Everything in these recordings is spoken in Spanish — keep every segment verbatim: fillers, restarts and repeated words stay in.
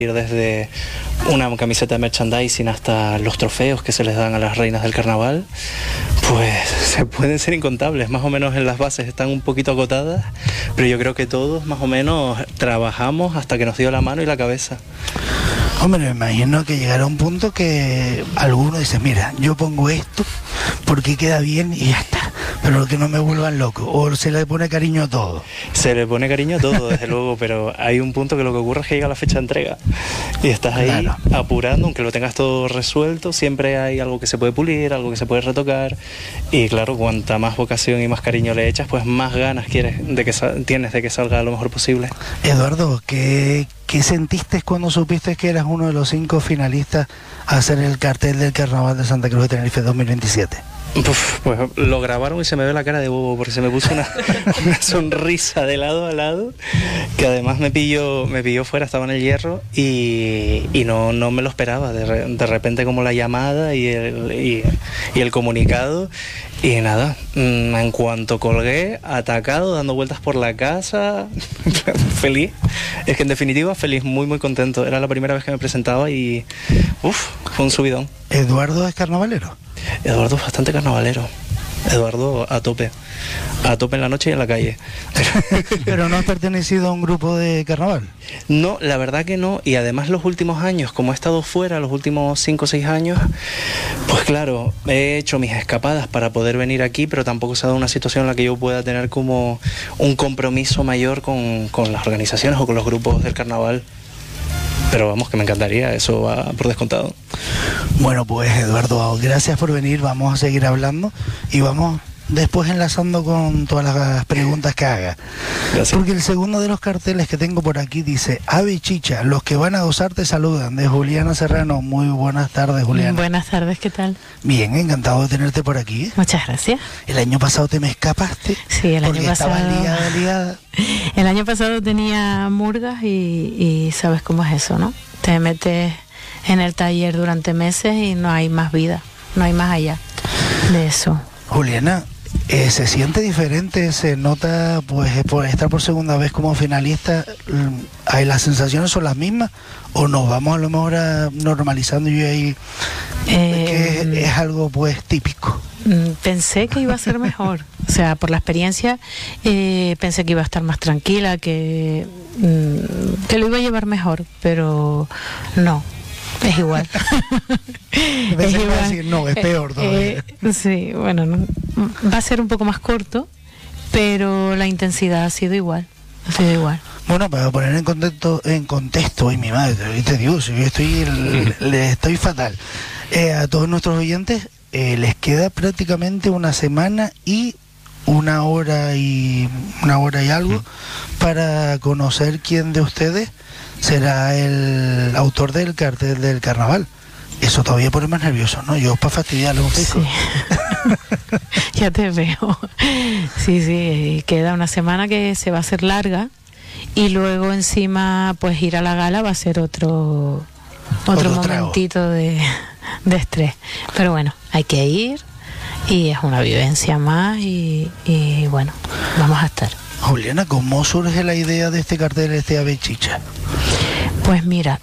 ir desde una camiseta de merchandising hasta los trofeos que se les dan a las reinas del carnaval, pues se pueden ser incontables. Más o menos en las bases están un poquito agotadas, pero yo creo que todos más o menos trabajamos hasta que nos dio la mano y la cabeza. Hombre, me imagino que llegará un punto que alguno dice, mira, yo pongo esto porque queda bien y ya está, pero que no me vuelvan loco, o se le pone cariño a todo. Se le pone cariño a todo, desde luego, pero hay un punto que lo que ocurre es que llega la fecha de entrega y estás ahí claro, apurando, aunque lo tengas todo resuelto, siempre hay algo que se puede pulir, algo que se puede retocar, y claro, cuanta más vocación y más cariño le echas, pues más ganas quieres de que sal- tienes de que salga lo mejor posible. Eduardo, ¿qué, qué sentiste cuando supiste que eras uno de los cinco finalistas a hacer el cartel del Carnaval de Santa Cruz de Tenerife dos mil veintisiete? Uf, pues lo grabaron y se me ve la cara de bobo porque se me puso una, una sonrisa de lado a lado, que además me pilló me pilló fuera, estaba en el Hierro y, y no, no me lo esperaba. De, re, de repente como la llamada y el, y, y el comunicado, y nada, en cuanto colgué, atacado, dando vueltas por la casa, feliz. Es que en definitiva feliz, muy muy contento. Era la primera vez que me presentaba y uff, fue un subidón. ¿Eduardo es carnavalero? Eduardo es bastante carnavalero. Eduardo a tope. A tope en la noche y en la calle. ¿Pero no has pertenecido a un grupo de carnaval? No, la verdad que no. Y además los últimos años, como he estado fuera, los últimos cinco o seis años, pues claro, he hecho mis escapadas para poder venir aquí, pero tampoco se ha dado una situación en la que yo pueda tener como un compromiso mayor con, con las organizaciones o con los grupos del carnaval. Pero vamos, que me encantaría, eso va por descontado. Bueno, pues Eduardo, gracias por venir, vamos a seguir hablando y vamos después enlazando con todas las preguntas que haga. Gracias. Porque el segundo de los carteles que tengo por aquí dice, Ave Chicha, los que van a gozar te saludan, de Juliana Serrano. Muy buenas tardes, Juliana. Buenas tardes, ¿qué tal? Bien, encantado de tenerte por aquí. Muchas gracias. El año pasado te me escapaste. Sí, el año pasado. Porque estabas liada, liada. El año pasado tenía murgas y, y sabes cómo es eso, ¿no? Te metes en el taller durante meses y no hay más vida, no hay más allá de eso. Juliana, Eh, ¿se siente diferente? ¿Se nota, pues, por estar por segunda vez como finalista? ¿Hay las sensaciones son las mismas? ¿O nos vamos a lo mejor a normalizando y ahí eh, que es, es algo, pues, típico? Pensé que iba a ser mejor. O sea, por la experiencia, eh, pensé que iba a estar más tranquila, que, que lo iba a llevar mejor, pero no. Es igual. es igual. Decir, no, es peor todavía. Eh, sí, bueno, no, va a ser un poco más corto, pero la intensidad ha sido igual. Ha sido igual. Bueno, para poner en contexto, en contexto, ay mi madre, ¿viste? Dios, yo estoy, le estoy fatal. Eh, a todos nuestros oyentes eh, les queda prácticamente una semana y una hora y una hora y algo para conocer quién de ustedes será el autor del cartel del carnaval. Eso todavía pone más nervioso, ¿no? Yo para fastidiarlo un poco. Sí. Ya te veo. Sí, sí, queda una semana que se va a hacer larga y luego encima pues ir a la gala va a ser otro otro, otro momentito de, de estrés. Pero bueno, hay que ir y es una vivencia más y, y bueno, vamos a estar. Juliana, ¿cómo surge la idea de este cartel, este Ave Chicha? Pues mira,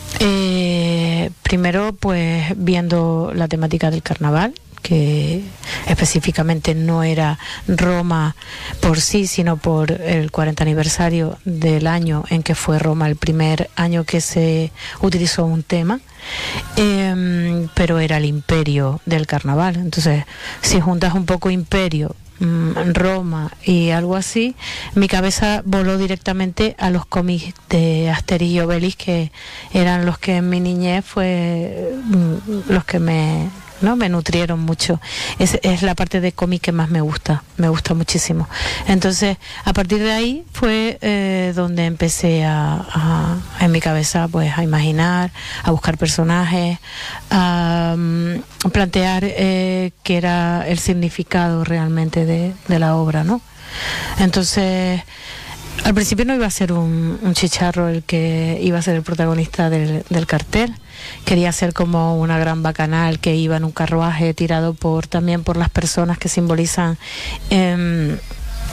eh, primero pues viendo la temática del carnaval, que específicamente no era Roma por sí, sino por el cuarenta aniversario del año en que fue Roma el primer año que se utilizó un tema, eh, pero era el imperio del carnaval. Entonces, si juntas un poco imperio, Roma y algo así, mi cabeza voló directamente a los cómics de Asterix y Obelix, que eran los que en mi niñez fue los que me ¿no? me nutrieron mucho. Es, es la parte de cómic que más me gusta, me gusta muchísimo. Entonces, a partir de ahí fue eh, donde empecé a, a, en mi cabeza, pues, a imaginar, a buscar personajes, a um, plantear eh, qué era el significado realmente de, de la obra, ¿no? Entonces, al principio no iba a ser un, un chicharro el que iba a ser el protagonista del, del cartel. Quería ser como una gran bacanal que iba en un carruaje tirado por también por las personas que simbolizan eh,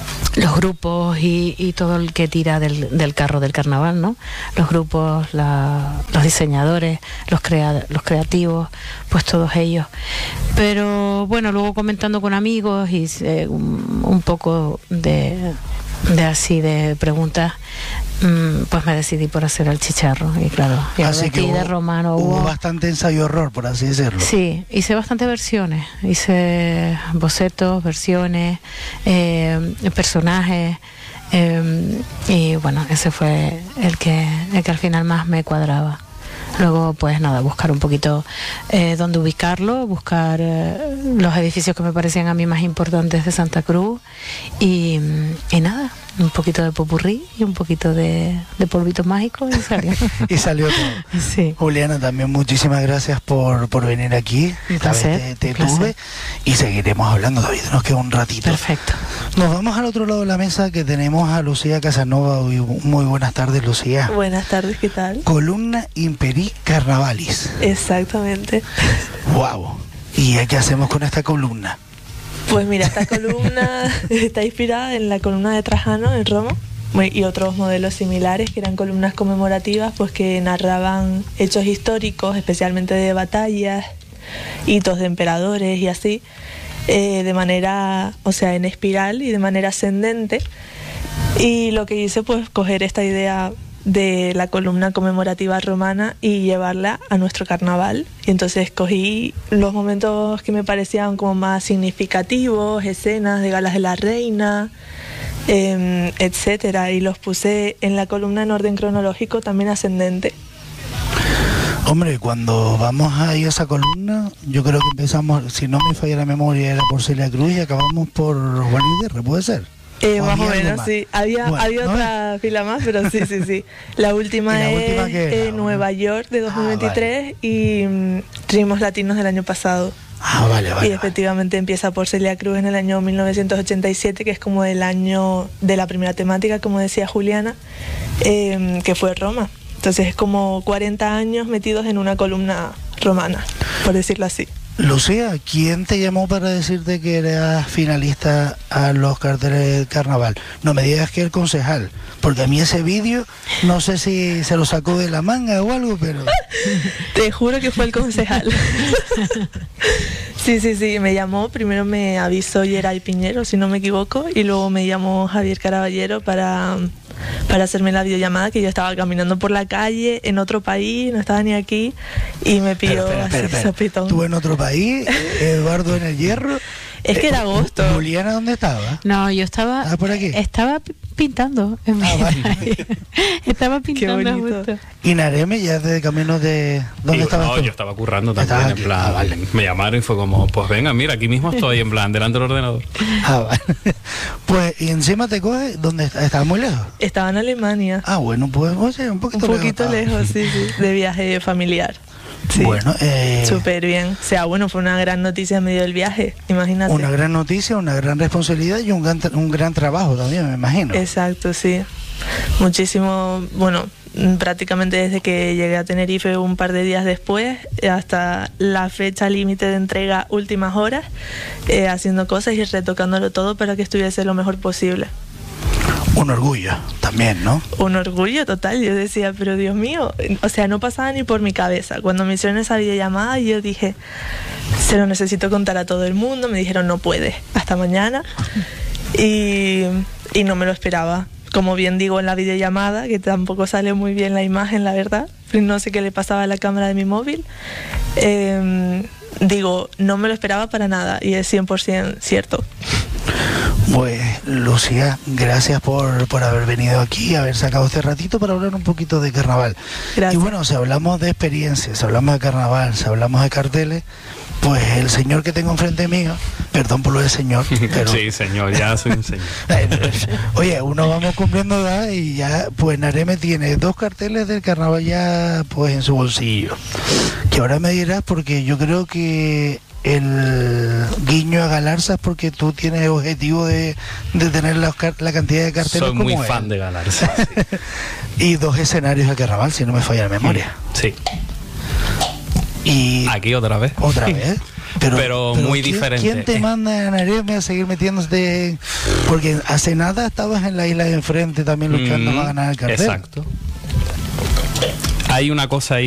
los grupos y, y todo el que tira del, del carro del carnaval, ¿no? Los grupos, la, los diseñadores, los, crea, los creativos, pues todos ellos. Pero bueno, luego comentando con amigos y eh, un, un poco de, de así de preguntas, mmm, pues me decidí por hacer el chicharro. Y claro, y así que hubo, de romano hubo, hubo bastante ensayo-error, por así decirlo. Sí, hice bastantes versiones, hice bocetos, versiones, eh, personajes, eh, y bueno, ese fue el que, el que al final más me cuadraba. Luego, pues nada, buscar un poquito eh, dónde ubicarlo, buscar eh, los edificios que me parecían a mí más importantes de Santa Cruz y, y nada, un poquito de popurrí y un poquito de, de polvitos mágicos y salió. Y salió todo. Sí. Juliana, también muchísimas gracias por, por venir aquí. Esta vez te, te tuve y seguiremos hablando, David, nos queda un ratito. Perfecto. Nos vamos al otro lado de la mesa, que tenemos a Lucía Casanova. Muy buenas tardes, Lucía. Buenas tardes, ¿qué tal? Columna Imperii Carnavalis. Exactamente. Wow. ¿Y qué hacemos con esta columna? Pues mira, esta columna está inspirada en la columna de Trajano en Roma y otros modelos similares que eran columnas conmemorativas, pues que narraban hechos históricos, especialmente de batallas, hitos de emperadores y así, eh, de manera, o sea, en espiral y de manera ascendente. Y lo que hice, pues, coger esta idea de la columna conmemorativa romana y llevarla a nuestro carnaval. Y entonces escogí los momentos que me parecían como más significativos, escenas de galas de la reina, eh, etcétera, y los puse en la columna en orden cronológico, también ascendente. Hombre, cuando vamos a ir a esa columna, yo creo que empezamos, si no me falla la memoria, era por Celia Cruz y acabamos por Juan Guerra, ¿puede ser? Eh, más o menos, sí. Había, bueno, había ¿no? otra fila más, pero sí, sí, sí. La última la es última que, eh, Nueva York de dos mil veintitrés ah, vale. y um, Ritmos Latinos del año pasado. Ah, vale, vale. Y efectivamente vale. Empieza por Celia Cruz en el año mil novecientos ochenta y siete, que es como el año de la primera temática, como decía Juliana, eh, que fue Roma. Entonces es como cuarenta años metidos en una columna romana, por decirlo así. Lucía, ¿quién te llamó para decirte que eras finalista a los carteles del carnaval? No me digas que el concejal, porque a mí ese vídeo, no sé si se lo sacó de la manga o algo, pero... Te juro que fue el concejal. Sí, sí, sí, me llamó, primero me avisó Geray Piñero, si no me equivoco, y luego me llamó Javier Caraballero para... para hacerme la videollamada, que yo estaba caminando por la calle en otro país, no estaba ni aquí, y me pidió espera, espera, así espera. sopitón. ¿Tú en otro país? ¿Eduardo en el Hierro? Es que era agosto. ¿Juliana dónde estaba? No, yo estaba ah, ¿por aquí? Estaba pintando en ah, vale. Estaba pintando justo. ¿Y Nareme ya de camino de dónde estabas no, tú? yo estaba currando también, en plan, ah, vale. me llamaron y fue como, pues venga, mira, aquí mismo estoy, en plan, delante del ordenador. Ah, vale. Pues, y encima te coge, ¿dónde está? ¿Estaba muy lejos? Estaba en Alemania. Ah, bueno, pues, o sea, un poquito Un poquito lejos, lejos sí, sí, de viaje familiar. Sí, bueno, eh, súper bien. O sea, bueno, fue una gran noticia en medio del viaje, imagínate. Una gran noticia, una gran responsabilidad y un gran, un gran trabajo también, me imagino. Exacto, sí. Muchísimo, bueno, prácticamente desde que llegué a Tenerife un par de días después, hasta la fecha límite de entrega últimas horas, eh, haciendo cosas y retocándolo todo para que estuviese lo mejor posible. Un orgullo también, ¿no? Un orgullo total, yo decía, pero Dios mío, o sea, no pasaba ni por mi cabeza. Cuando me hicieron esa videollamada, yo dije, se lo necesito contar a todo el mundo. Me dijeron, no puedes, hasta mañana. Y, y no me lo esperaba. Como bien digo en la videollamada, que tampoco sale muy bien la imagen, la verdad. No sé qué le pasaba a la cámara de mi móvil. Eh, digo, no me lo esperaba para nada y es cien por ciento cierto. Pues, Lucía, gracias por, por haber venido aquí, haber sacado este ratito para hablar un poquito de carnaval. Gracias. Y bueno, si hablamos de experiencias, si hablamos de carnaval, si hablamos de carteles, pues el señor que tengo enfrente mío, perdón por lo de señor, pero... Sí, señor, ya soy un señor. Oye, uno vamos cumpliendo edad y ya, pues Nareme tiene dos carteles del carnaval ya, pues en su bolsillo. Que ahora me dirás, porque yo creo que el guiño a Galarza es porque tú tienes objetivo de, de tener la, la cantidad de carteles. Soy como muy él. fan de Galarza. Sí. Y dos escenarios de carnaval, si no me falla la memoria. Sí. Y aquí otra vez. Otra vez. pero, muy ¿quién, diferente. ¿Quién te Eh, manda, Nareme, a seguir metiéndote? Porque hace nada estabas en la isla de enfrente también luchando mm, para ganar el cartel. Exacto. Hay una cosa ahí